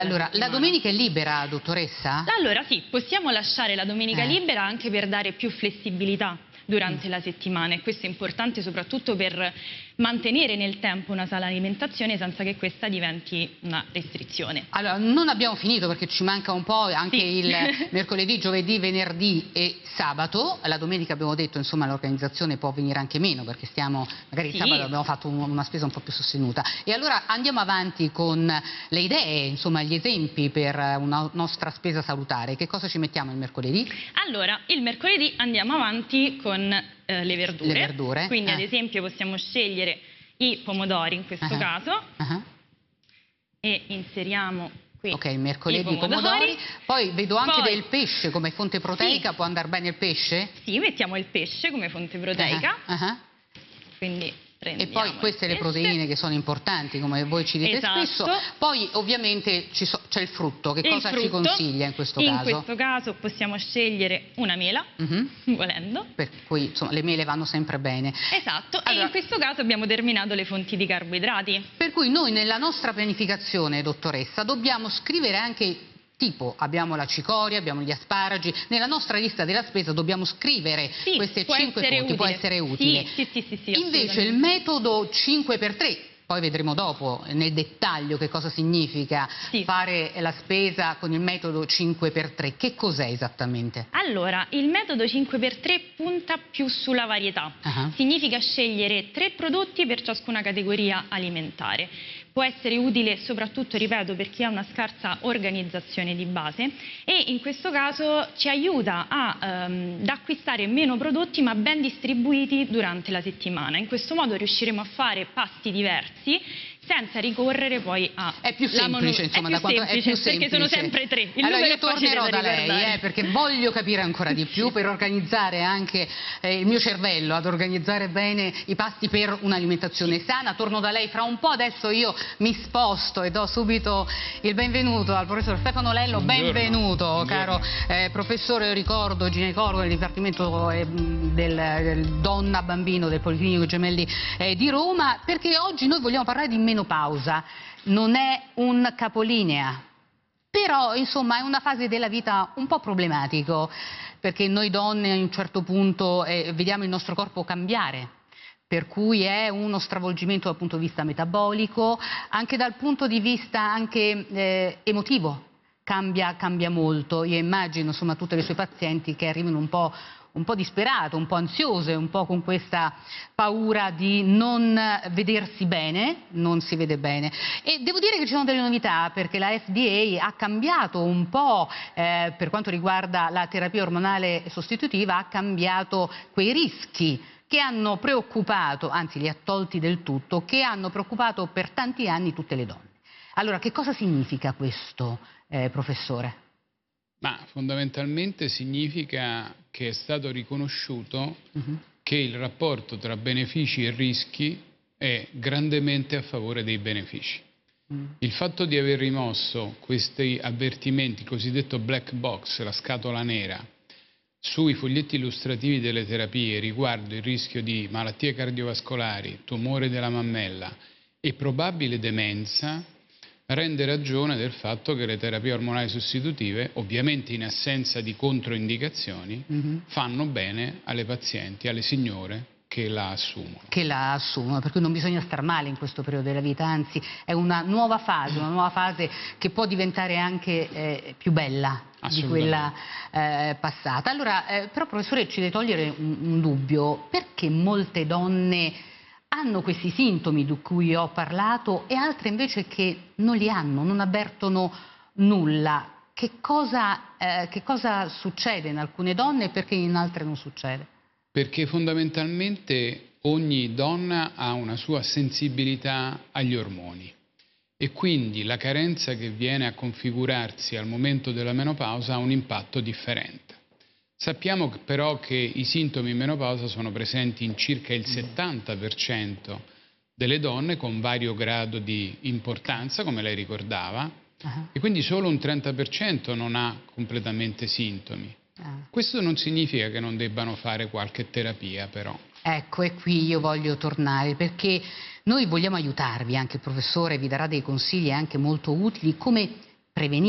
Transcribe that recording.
Allora, la domenica è libera, dottoressa? Allora sì, possiamo lasciare la domenica libera anche per dare più flessibilità durante la settimana, e questo è importante soprattutto per mantenere nel tempo una sana alimentazione senza che questa diventi una restrizione. Allora, non abbiamo finito perché ci manca un po' anche il mercoledì, giovedì, venerdì e sabato. La domenica abbiamo detto, insomma, l'organizzazione può venire anche meno perché stiamo, magari il sabato abbiamo fatto una spesa un po' più sostenuta. E allora andiamo avanti con le idee, insomma, gli esempi per una nostra spesa salutare. Che cosa ci mettiamo il mercoledì? Allora, il mercoledì andiamo avanti con le verdure. Quindi ad esempio possiamo scegliere i pomodori in questo caso e inseriamo qui il mercoledì pomodori. Poi vedo anche del pesce come fonte proteica. Può andare bene il pesce? Sì, mettiamo il pesce come fonte proteica. Quindi e poi queste le proteine che sono importanti, come voi ci dite spesso. Poi ovviamente c'è il frutto. Che cosa ci consiglia in questo caso? In questo caso possiamo scegliere una mela, volendo. Per cui insomma le mele vanno sempre bene. Esatto, allora, e in questo caso abbiamo terminato le fonti di carboidrati. Per cui noi nella nostra pianificazione, dottoressa, dobbiamo scrivere anche... Tipo, abbiamo la cicoria, abbiamo gli asparagi, nella nostra lista della spesa dobbiamo scrivere queste 5 fonti, può essere utile. Sì, invece il metodo 5x3, poi vedremo dopo nel dettaglio che cosa significa fare la spesa con il metodo 5x3, che cos'è esattamente? Allora, il metodo 5x3 punta più sulla varietà, significa scegliere 3 prodotti per ciascuna categoria alimentare. Può essere utile soprattutto, ripeto, per chi ha una scarsa organizzazione di base, e in questo caso ci aiuta ad acquistare meno prodotti ma ben distribuiti durante la settimana. In questo modo riusciremo a fare pasti diversi senza ricorrere poi a... È più semplice, insomma, è più semplice, perché sono sempre 3. Allora io tornerò da lei, perché voglio capire ancora di più, per organizzare anche il mio cervello, ad organizzare bene i pasti per un'alimentazione sana. Torno da lei fra un po', adesso io mi sposto e do subito il benvenuto al professor Stefano Lello. Benvenuto, caro professore, io ricordo, ginecologo del Dipartimento del Donna-Bambino del Policlinico Gemelli di Roma, perché oggi noi vogliamo parlare di menopausa. Non è un capolinea, però insomma è una fase della vita un po' problematico, perché noi donne a un certo punto vediamo il nostro corpo cambiare, per cui è uno stravolgimento dal punto di vista metabolico, anche dal punto di vista emotivo, cambia molto. Io immagino, insomma, tutte le sue pazienti che arrivano un po' disperate, un po' ansiose, un po' con questa paura di non vedersi bene, non si vede bene. E devo dire che ci sono delle novità, perché la FDA ha cambiato un po', per quanto riguarda la terapia ormonale sostitutiva, ha cambiato quei rischi che hanno preoccupato, anzi li ha tolti del tutto, che hanno preoccupato per tanti anni tutte le donne. Allora, che cosa significa questo, professore? Ma fondamentalmente significa che è stato riconosciuto che il rapporto tra benefici e rischi è grandemente a favore dei benefici. Il fatto di aver rimosso questi avvertimenti, cosiddetto black box, la scatola nera, sui foglietti illustrativi delle terapie riguardo il rischio di malattie cardiovascolari, tumore della mammella e probabile demenza, rende ragione del fatto che le terapie ormonali sostitutive, ovviamente in assenza di controindicazioni, fanno bene alle pazienti, alle signore che la assumono. Per cui non bisogna star male in questo periodo della vita, anzi è una nuova fase che può diventare anche più bella di quella passata. Allora, però professore, ci deve togliere un dubbio: perché molte donne hanno questi sintomi di cui ho parlato e altre invece che non li hanno, non avvertono nulla? Che cosa succede in alcune donne e perché in altre non succede? Perché fondamentalmente ogni donna ha una sua sensibilità agli ormoni e quindi la carenza che viene a configurarsi al momento della menopausa ha un impatto differente. Sappiamo però che i sintomi in menopausa sono presenti in circa il 70% delle donne, con vario grado di importanza, come lei ricordava, e quindi solo un 30% non ha completamente sintomi. Questo non significa che non debbano fare qualche terapia, però. Ecco, e qui io voglio tornare, perché noi vogliamo aiutarvi, anche il professore vi darà dei consigli anche molto utili, come prevenire